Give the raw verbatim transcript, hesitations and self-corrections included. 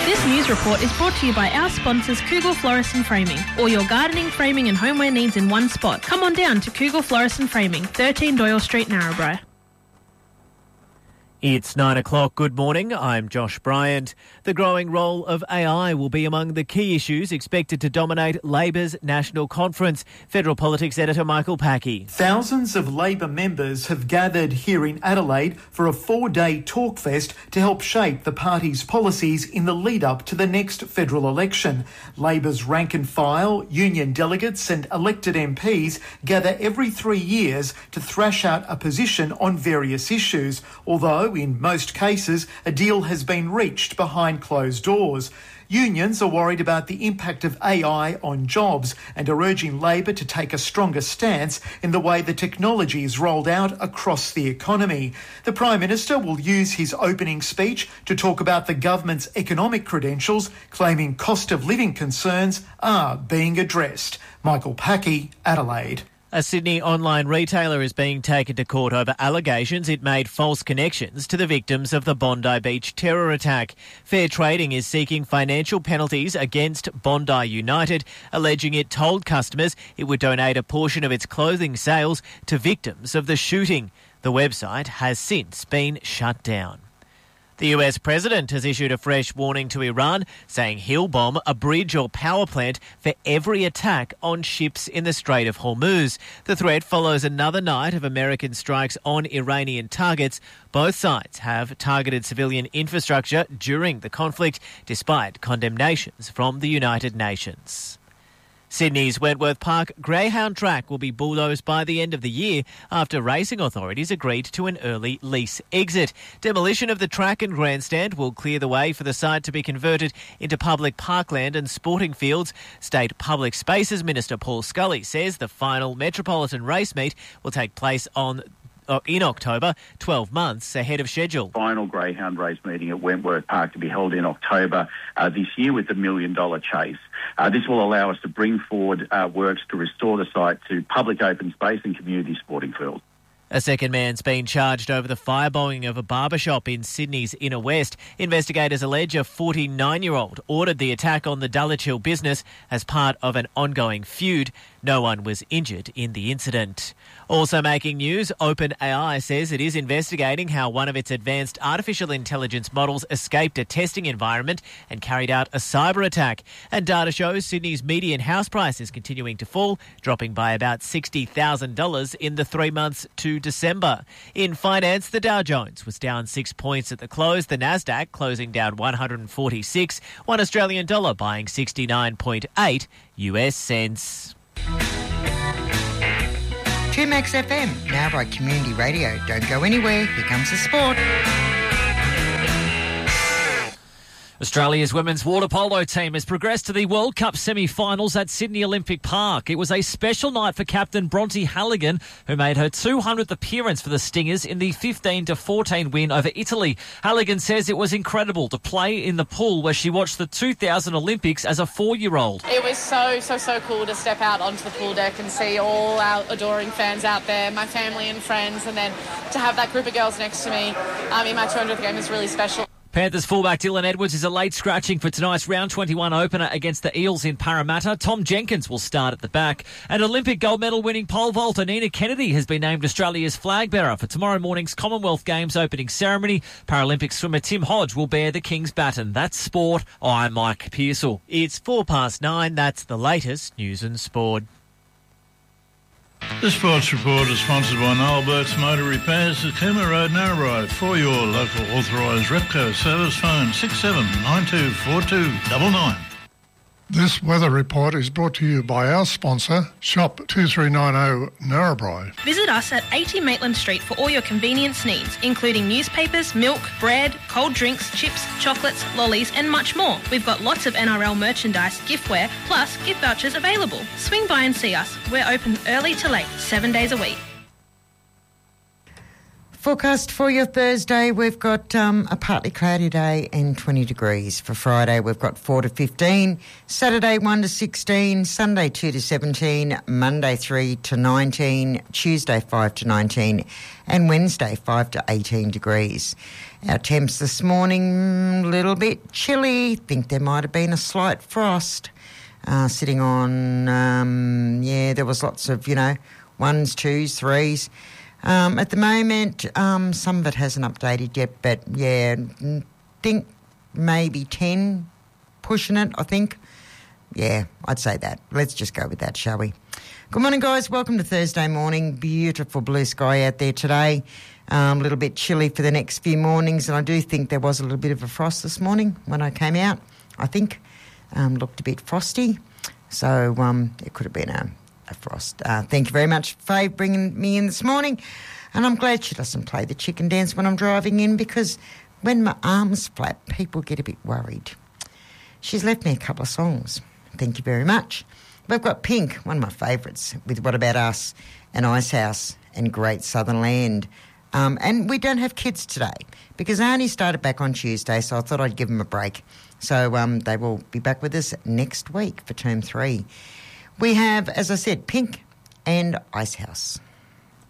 This news report is brought to you by our sponsors Cougal Florist and Framing. All your gardening, framing and homeware needs in one spot. Come on down to Cougal Florist and Framing, thirteen Doyle Street, Narrabri. It's nine o'clock. Good morning. I'm Josh Bryant. The growing role of A I will be among the key issues expected to dominate Labor's National Conference. Federal Politics Editor Michael Packey. Thousands of Labor members have gathered here in Adelaide for a four-day talkfest to help shape the party's policies in the lead-up to the next federal election. Labor's rank-and-file, union delegates and elected M Ps gather every three years to thrash out a position on various issues, although in most cases, a deal has been reached behind closed doors. Unions are worried about the impact of A I on jobs and are urging Labor to take a stronger stance in the way the technology is rolled out across the economy. The Prime Minister will use his opening speech to talk about the government's economic credentials, claiming cost of living concerns are being addressed. Michael Packey, Adelaide. A Sydney online retailer is being taken to court over allegations it made false connections to the victims of the Bondi Beach terror attack. Fair Trading is seeking financial penalties against Bondi United, alleging it told customers it would donate a portion of its clothing sales to victims of the shooting. The website has since been shut down. The U S president has issued a fresh warning to Iran, saying he'll bomb a bridge or power plant for every attack on ships in the Strait of Hormuz. The threat follows another night of American strikes on Iranian targets. Both sides have targeted civilian infrastructure during the conflict, despite condemnations from the United Nations. Sydney's Wentworth Park Greyhound track will be bulldozed by the end of the year after racing authorities agreed to an early lease exit. Demolition of the track and grandstand will clear the way for the site to be converted into public parkland and sporting fields. State Public Spaces Minister Paul Scully says the final Metropolitan race meet will take place on in October, twelve months ahead of schedule. Final Greyhound race meeting at Wentworth Park to be held in October uh, this year with the Million Dollar Chase. Uh, this will allow us to bring forward uh, works to restore the site to public open space and community sporting fields. A second man's been charged over the firebombing of a barbershop in Sydney's Inner West. Investigators allege a forty-nine-year-old ordered the attack on the Dulwich Hill business as part of an ongoing feud. No one was injured in the incident. Also making news, OpenAI says it is investigating how one of its advanced artificial intelligence models escaped a testing environment and carried out a cyber attack. And data shows Sydney's median house price is continuing to fall, dropping by about sixty thousand dollars in the three months to December. In finance, the Dow Jones was down six points at the close. The Nasdaq closing down one hundred forty-six. One Australian dollar buying sixty-nine point eight U S cents. two Max F M, now by Community Radio. Don't go anywhere. Here comes the sport. Australia's women's water polo team has progressed to the World Cup semi-finals at Sydney Olympic Park. It was a special night for captain Bronte Halligan, who made her two hundredth appearance for the Stingers in the fifteen to fourteen win over Italy. Halligan says it was incredible to play in the pool where she watched the two thousand Olympics as a four-year-old. It was so, so, so cool to step out onto the pool deck and see all our adoring fans out there, my family and friends, and then to have that group of girls next to me um, in my two hundredth game is really special. Panthers fullback Dylan Edwards is a late scratching for tonight's round twenty-one opener against the Eels in Parramatta. Tom Jenkins will start at the back. And Olympic gold medal winning pole vaulter Nina Kennedy has been named Australia's flag bearer for tomorrow morning's Commonwealth Games opening ceremony. Paralympic swimmer Tim Hodge will bear the King's baton. That's sport. I'm Mike Pearsall. It's four past nine. That's the latest news and sport. The Sports Report is sponsored by Noel Burke's Motor Repairs at Cooma Road, Narrabri. For your local authorised Repco service, phone six seven nine two four two nine nine. This weather report is brought to you by our sponsor, Shop two three nine zero Narrabri. Visit us at eighty Maitland Street for all your convenience needs, including newspapers, milk, bread, cold drinks, chips, chocolates, lollies and much more. We've got lots of N R L merchandise, giftware, plus gift vouchers available. Swing by and see us. We're open early to late, seven days a week. Forecast for your Thursday, we've got um, a partly cloudy day and twenty degrees. For Friday, we've got four to fifteen, Saturday one to sixteen, Sunday two to seventeen, Monday three to nineteen, Tuesday five to nineteen, and Wednesday five to eighteen degrees. Our temps this morning, a little bit chilly. Think there might have been a slight frost uh, sitting on, um, yeah, there was lots of, you know, ones, twos, threes. Um, at the moment, um, some of it hasn't updated yet, but yeah, think maybe ten pushing it, I think. Yeah, I'd say that. Let's just go with that, shall we? Good morning, guys. Welcome to Thursday morning. Beautiful blue sky out there today. Um, a little bit chilly for the next few mornings, and I do think there was a little bit of a frost this morning when I came out, I think. Um, looked a bit frosty, so um, it could have been a... frost. Uh, thank you very much, Faye, bringing me in this morning. And I'm glad she doesn't play the chicken dance when I'm driving in, because when my arms flap, people get a bit worried. She's left me a couple of songs. Thank you very much. We've got Pink, one of my favourites, with What About Us and Icehouse and Great Southern Land. Um, and we don't have kids today because I only started back on Tuesday, so I thought I'd give them a break. So um, they will be back with us next week for term three. We have, as I said, Pink and Icehouse.